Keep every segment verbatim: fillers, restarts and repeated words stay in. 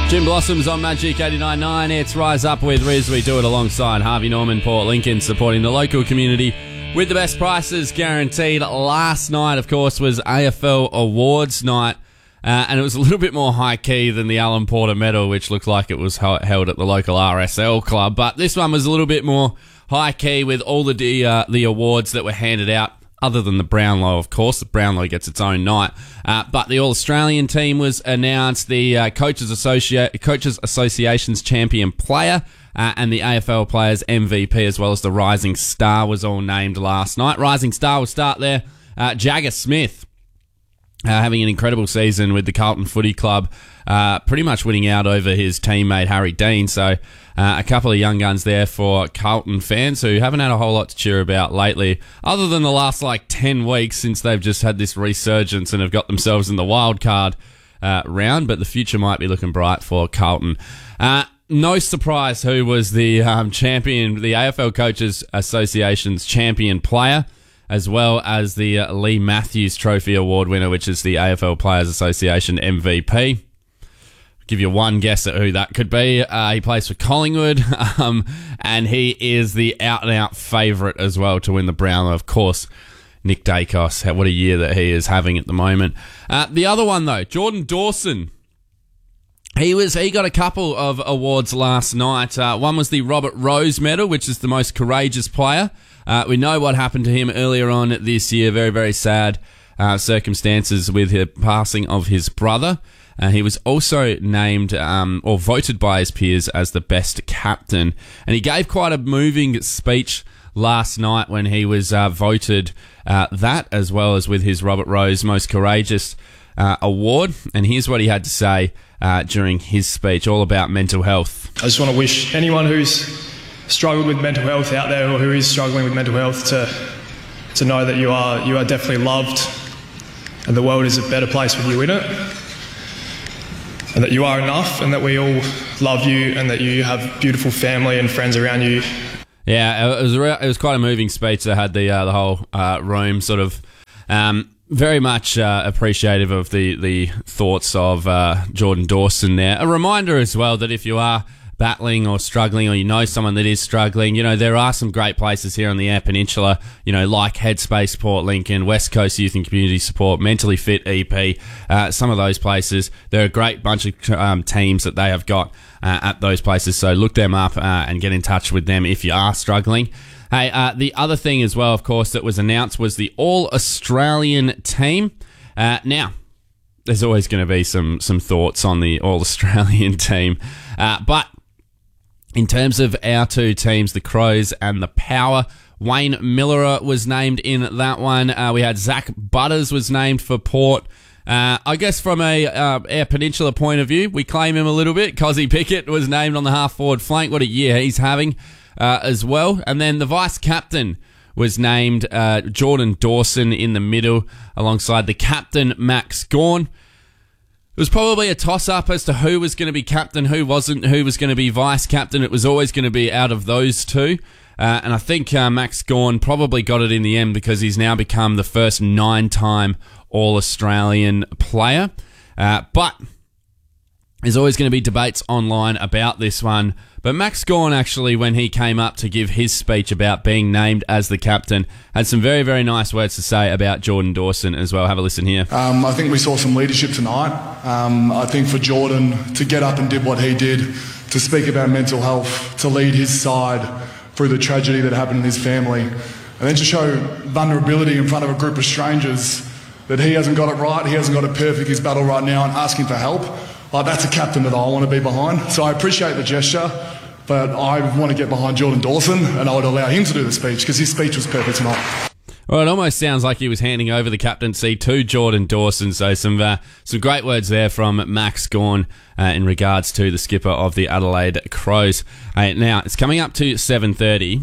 Jim Blossoms on Magic eighty-nine point nine. It's Rise Up with Riz. We do it alongside Harvey Norman, Port Lincoln, supporting the local community with the best prices guaranteed. Last night, of course, was A F L Awards night, uh, and it was a little bit more high-key than the Alan Porter Medal, which looked like it was held at the local R S L club. But this one was a little bit more high-key with all the uh, the awards that were handed out, other than the Brownlow, of course. The Brownlow gets its own night. Uh, but the All-Australian team was announced, the uh, Coaches, Associ- Coaches Association's champion player, uh, and the A F L Players M V P, as well as the Rising Star, was all named last night. Rising Star will start there. Uh, Jagger Smith, uh, having an incredible season with the Carlton Footy Club, uh, pretty much winning out over his teammate Harry Dean. So uh, a couple of young guns there for Carlton fans who haven't had a whole lot to cheer about lately, other than the last like ten weeks since they've just had this resurgence and have got themselves in the wild card uh, round. But the future might be looking bright for Carlton. Uh, no surprise who was the um, champion, the A F L Coaches Association's champion player, as well as the uh, Lee Matthews Trophy Award winner, which is the A F L Players Association M V P. Give you one guess at who that could be. Uh, he plays for Collingwood, um, and he is the out-and-out favourite as well to win the Brownlow. Of course, Nick Dacos. What a year that he is having at the moment. Uh, the other one, though, Jordan Dawson. He was he got a couple of awards last night. Uh, one was the Robert Rose Medal, which is the most courageous player. Uh, we know what happened to him earlier on this year. Very, very sad uh, circumstances with the passing of his brother. Uh, he was also named um, or voted by his peers as the best captain. And he gave quite a moving speech last night when he was uh, voted uh, that, as well as with his Robert Rose Most Courageous uh, Award. And here's what he had to say uh, during his speech, all about mental health. I just want to wish anyone who's struggled with mental health out there, or who is struggling with mental health, to to know that you are you are definitely loved, and the world is a better place with you in it. And that you are enough, and that we all love you, and that you have beautiful family and friends around you. Yeah, it was it was quite a moving speech that had the uh, the whole uh, room sort of um, very much uh, appreciative of the the thoughts of uh, Jordan Dawson there. A reminder as well that if you are battling or struggling, or you know someone that is struggling, you know, there are some great places here on the Eyre Peninsula, you know, like Headspace Port Lincoln, West Coast Youth and Community Support, Mentally Fit E P, uh, some of those places. They're a great bunch of um, teams that they have got uh, at those places, so look them up uh, and get in touch with them if you are struggling. Hey, uh, the other thing as well, of course, that was announced was the All-Australian team. Uh, now, there's always going to be some some thoughts on the All-Australian team, uh, but in terms of our two teams, the Crows and the Power, Wayne Miller was named in that one. Uh, we had Zach Butters was named for Port. Uh, I guess from a uh, Eyre Peninsula point of view, we claim him a little bit. Cozzy Pickett was named on the half-forward flank. What a year he's having uh, as well. And then the vice-captain was named uh, Jordan Dawson in the middle, alongside the captain, Max Gawn. It was probably a toss-up as to who was going to be captain, who wasn't, who was going to be vice-captain. It was always going to be out of those two. Uh, and I think uh, Max Gawn probably got it in the end, because he's now become the first nine-time All-Australian player. Uh, but there's always going to be debates online about this one. But Max Gawn, actually, when he came up to give his speech about being named as the captain, had some very, very nice words to say about Jordan Dawson as well. Have a listen here. Um, I think we saw some leadership tonight. Um, I think for Jordan to get up and did what he did, to speak about mental health, to lead his side through the tragedy that happened in his family, and then to show vulnerability in front of a group of strangers, that he hasn't got it right, he hasn't got it perfect, his battle right now, and asking for help. Like, that's a captain that I want to be behind. So I appreciate the gesture, but I want to get behind Jordan Dawson, and I would allow him to do the speech, because his speech was perfect tonight. Well, it almost sounds like he was handing over the captaincy to Jordan Dawson. So some uh, some great words there from Max Gawn uh, in regards to the skipper of the Adelaide Crows. Uh, now, it's coming up to seven thirty.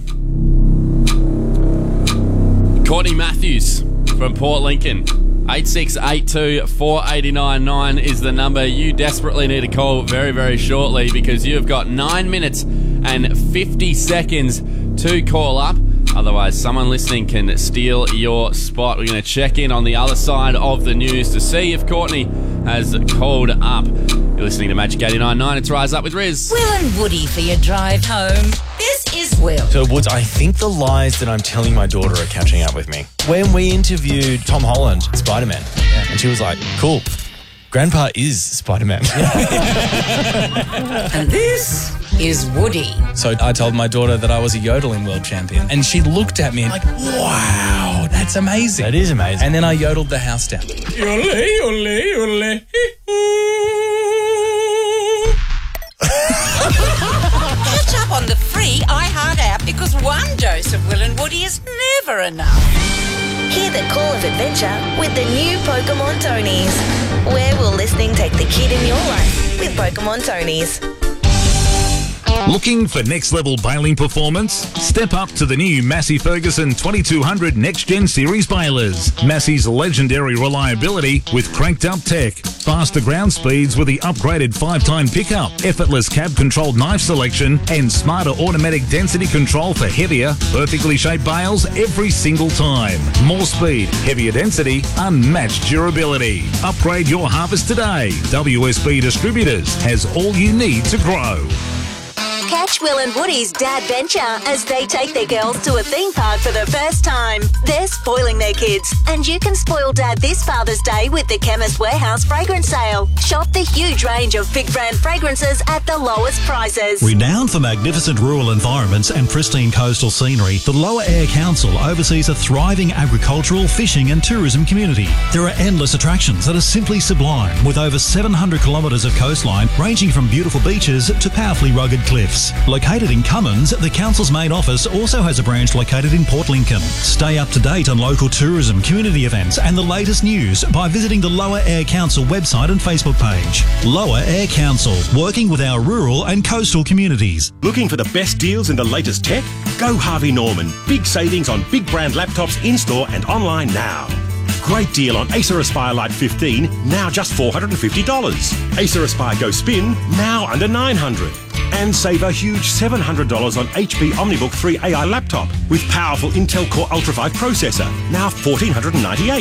Courtney Matthews from Port Lincoln. eight six eight two, four eight nine nine is the number you desperately need to call very, very shortly, because you've got nine minutes and fifty seconds to call up. Otherwise, someone listening can steal your spot. We're going to check in on the other side of the news to see if Courtney has called up. You're listening to Magic eighty-nine point nine. It's Rise Up with Riz. Will and Woody for your drive home. This is Will. So, Woods, I think the lies that I'm telling my daughter are catching up with me. When we interviewed Tom Holland, Spider-Man, yeah. and she was like, cool, Grandpa is Spider-Man. And this is Woody. So I told my daughter that I was a yodeling world champion, and she looked at me like, wow, that's amazing. That is amazing. And then I yodeled the house down. Yodel, yodel, yodel. Catch up on the free iHeart app because one dose of Will and Woody is never enough. Hear the call of adventure with the new Pokemon Tonies. Where will listening take the kid in your life with Pokemon Tonies? Looking for next level baling performance? Step up to the new Massey Ferguson twenty-two hundred Next Gen Series balers. Massey's legendary reliability with cranked up tech, faster ground speeds with the upgraded five-time pickup, effortless cab controlled knife selection, and smarter automatic density control for heavier, perfectly shaped bales every single time. More speed, heavier density, unmatched durability. Upgrade your harvest today. W S B Distributors has all you need to grow. Catch Will and Woody's Dad Venture as they take their girls to a theme park for the first time. They're spoiling their kids, and you can spoil Dad this Father's Day with the Chemist Warehouse fragrance sale. Shop the huge range of big brand fragrances at the lowest prices. Renowned for magnificent rural environments and pristine coastal scenery, the Lower Eyre Council oversees a thriving agricultural, fishing and tourism community. There are endless attractions that are simply sublime, with over seven hundred kilometres of coastline ranging from beautiful beaches to powerfully rugged cliffs. Located in Cummins, the Council's main office also has a branch located in Port Lincoln. Stay up to date on local tourism, community events and the latest news by visiting the Lower Eyre Council website and Facebook page. Lower Eyre Council, working with our rural and coastal communities. Looking for the best deals in the latest tech? Go Harvey Norman. Big savings on big brand laptops in-store and online now. Great deal on Acer Aspire Lite fifteen, now just four hundred fifty dollars. Acer Aspire Go Spin, now under nine hundred dollars. And save a huge seven hundred dollars on H P OmniBook three A I laptop with powerful Intel Core Ultra five processor, now one thousand four hundred ninety-eight dollars.